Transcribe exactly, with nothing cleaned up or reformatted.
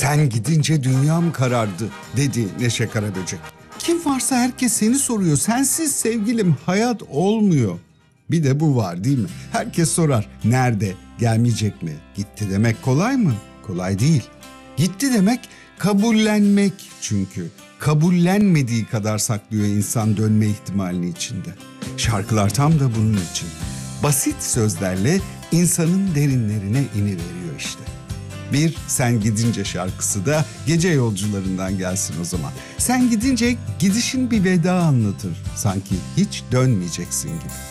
Sen gidince dünyam karardı dedi Neşe Karaböcek. Kim varsa herkes seni soruyor. Sensiz sevgilim hayat olmuyor. Bir de bu var değil mi? Herkes sorar. Nerede? Gelmeyecek mi? Gitti demek kolay mı? Kolay değil. Gitti demek kabullenmek çünkü. Kabullenmediği kadar saklıyor insan dönme ihtimalini içinde. Şarkılar tam da bunun için. Basit sözlerle insanın derinlerine iniveriyor işte. Bir Sen Gidince şarkısı da gece yolcularından gelsin o zaman. Sen gidince gidişin bir veda anlatır. Sanki hiç dönmeyeceksin gibi.